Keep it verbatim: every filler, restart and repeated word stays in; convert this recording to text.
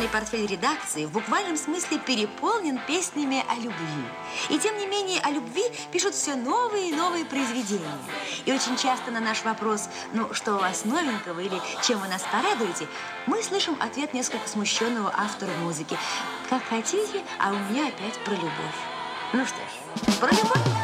музыкальный портфель редакции в буквальном смысле переполнен песнями о любви. И тем не менее о любви пишут все новые и новые произведения. И очень часто на наш вопрос, ну, что у вас новенького или чем вы нас порадуете, мы слышим ответ несколько смущенного автора музыки. Как хотите, а у меня опять про любовь. Ну что ж, про любовь.